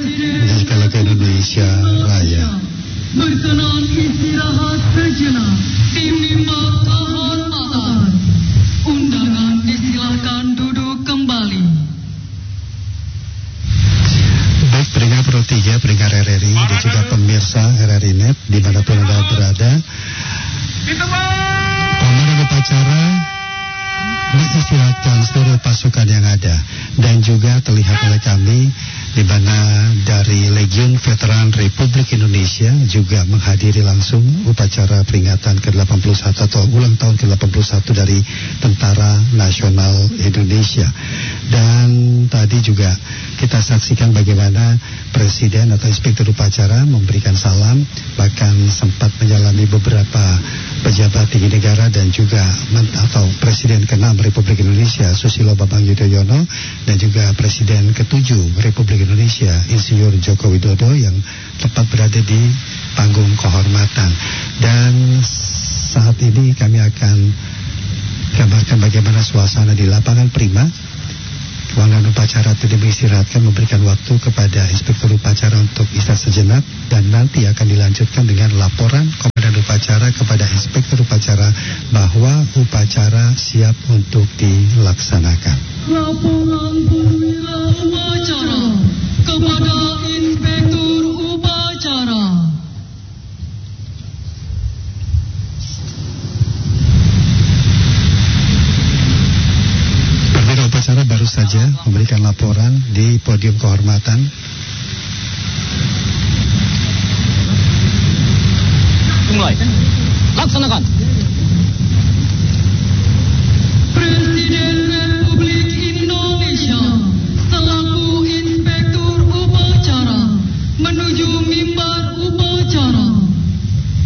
menyampaikan ke Indonesia Raya. Berkenan istirahat sejenak, dinimak kehormatan. Undangan disilahkan duduk kembali. Baik, pendengar Pro 3, pendengar RRI dan juga pemirsa RRI Net dimanapun Anda berada, komandan upacara mengistirahatkan seluruh pasukan yang ada, dan juga terlihat oleh kami di mana dari Legiun Veteran Republik Indonesia juga menghadiri langsung upacara peringatan ke-81 atau ulang tahun ke-81 dari Tentara Nasional Indonesia. Dan tadi juga kita saksikan bagaimana Presiden atau Inspektur Upacara memberikan salam, bahkan sempat menyalami beberapa pejabat tinggi negara dan juga atau Presiden ke-6 Republik Indonesia Susilo Bambang Yudhoyono dan juga Presiden ke-7 Republik Indonesia Insinyur Joko Widodo yang tepat berada di panggung kehormatan. Dan saat ini kami akan gambarkan bagaimana suasana di lapangan Prima. Komandan upacara tidak beristirahatkan, memberikan waktu kepada Inspektur Upacara untuk istirahat sejenak, dan nanti akan dilanjutkan dengan laporan Komandan Upacara kepada Inspektur Upacara bahwa upacara siap untuk dilaksanakan. Laporan perwira upacara kepada Inspektur Upacara. Upacara baru saja memberikan laporan di podium kehormatan. Mulai, laksanakan.